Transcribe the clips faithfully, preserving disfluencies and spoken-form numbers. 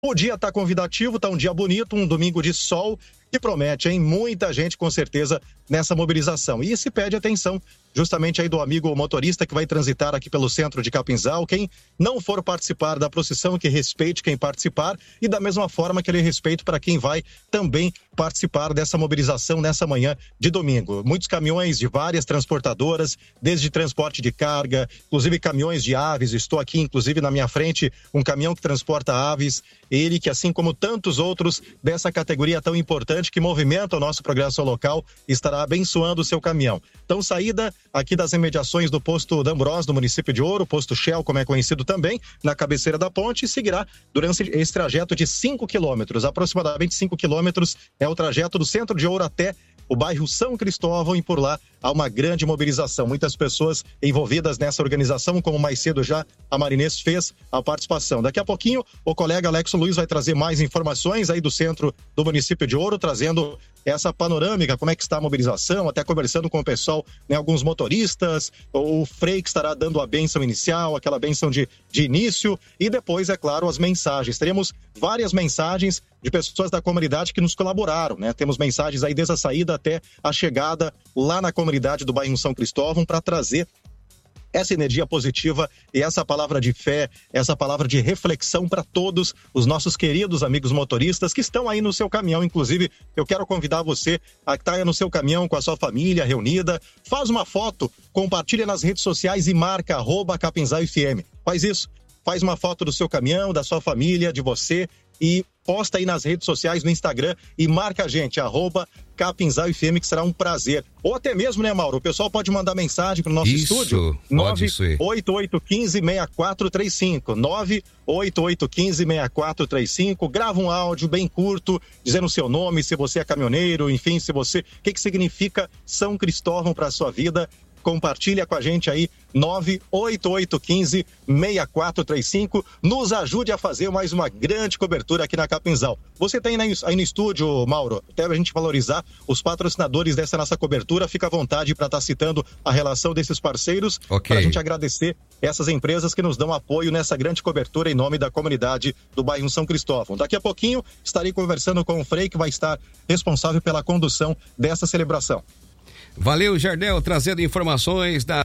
O dia tá convidativo, tá um dia bonito, um domingo de sol que promete, hein? Muita gente, com certeza, nessa mobilização. E se pede atenção justamente aí do amigo motorista que vai transitar aqui pelo centro de Capinzal. Quem não for participar da procissão, que respeite quem participar e da mesma forma que ele respeite para quem vai também participar dessa mobilização nessa manhã de domingo. Muitos caminhões de várias transportadoras, desde transporte de carga, inclusive caminhões de aves. Estou aqui, inclusive, na minha frente, um caminhão que transporta aves. Ele que, assim como tantos outros dessa categoria tão importante que movimenta o nosso progresso local, estará abençoando o seu caminhão. Então, saída aqui das imediações do posto D'Ambrós, do município de Ouro, posto Shell, como é conhecido também, na cabeceira da ponte, e seguirá durante esse trajeto de cinco quilômetros, aproximadamente cinco quilômetros é o trajeto do centro de Ouro até o bairro São Cristóvão, e por lá há uma grande mobilização. Muitas pessoas envolvidas nessa organização, como mais cedo já a Marinês fez a participação. Daqui a pouquinho, o colega Alex Luiz vai trazer mais informações aí do centro do município de Ouro, trazendo essa panorâmica, como é que está a mobilização, até conversando com o pessoal, né, alguns motoristas, o Frei que estará dando a bênção inicial, aquela bênção de, de início, e depois, é claro, as mensagens. Teremos várias mensagens de pessoas da comunidade que nos colaboraram, né? Temos mensagens aí desde a saída até a chegada lá na comunidade do bairro São Cristóvão para trazer essa energia positiva e essa palavra de fé, essa palavra de reflexão para todos os nossos queridos amigos motoristas que estão aí no seu caminhão. Inclusive, eu quero convidar você a estar aí no seu caminhão com a sua família reunida. Faz uma foto, compartilha nas redes sociais e marca arroba Capinzal F M. Faz isso, faz uma foto do seu caminhão, da sua família, de você, e posta aí nas redes sociais, no Instagram, e marca a gente, arroba Capinzal F M, que será um prazer. Ou até mesmo, né, Mauro? O pessoal pode mandar mensagem para o nosso isso, estúdio. nove oito oito um cinco, seis quatro três cinco. nove oito oito um cinco, seis quatro três cinco. Grava um áudio bem curto, dizendo o seu nome, se você é caminhoneiro, enfim, se você... O que, que significa São Cristóvão para a sua vida? Compartilha com a gente aí, nove oito oito um cinco, seis quatro três cinco. Nos ajude a fazer mais uma grande cobertura aqui na Capinzal. Você tem aí no estúdio, Mauro, até a gente valorizar os patrocinadores dessa nossa cobertura. Fica à vontade para estar citando a relação desses parceiros, okay, para a gente agradecer essas empresas que nos dão apoio nessa grande cobertura em nome da comunidade do bairro São Cristóvão. Daqui a pouquinho estarei conversando com o Frei, que vai estar responsável pela condução dessa celebração. Valeu, Jardel, trazendo informações da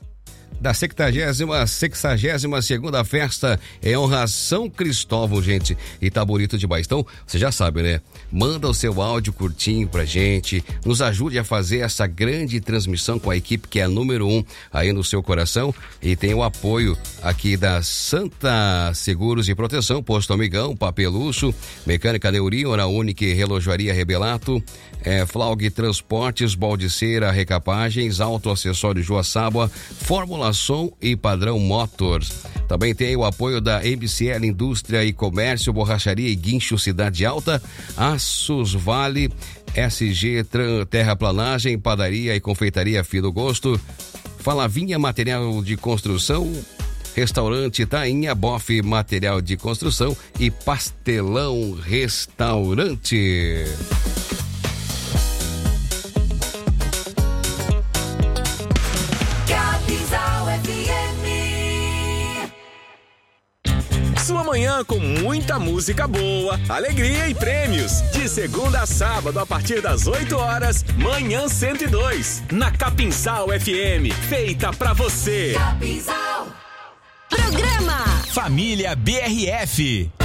da sexagésima, sexagésima segunda festa em honra a São Cristóvão, gente. E tá bonito demais. Então, você já sabe, né? Manda o seu áudio curtinho pra gente, nos ajude a fazer essa grande transmissão com a equipe que é a número um aí no seu coração, e tem o apoio aqui da Santa Seguros e Proteção, Posto Amigão, Papeluço, Mecânica Neuri, Hora Única, Relojoaria Rebelato, é, Flaug Transportes, Baldiceira, Recapagens, Auto Acessório Joaçaba, Fórmula Som e Padrão Motors. Também tem o apoio da M C L Indústria e Comércio, Borracharia e Guincho Cidade Alta, Aços Vale, S G Terraplanagem, Padaria e Confeitaria Fino Gosto, Falavinha Material de Construção, Restaurante Tainha, Bofe Material de Construção e Pastelão Restaurante. Sua manhã com muita música boa, alegria e prêmios. De segunda a sábado, a partir das oito horas, Manhã cento e dois. Na Capinzal F M, feita pra você. Capinzal. Programa Família B R F.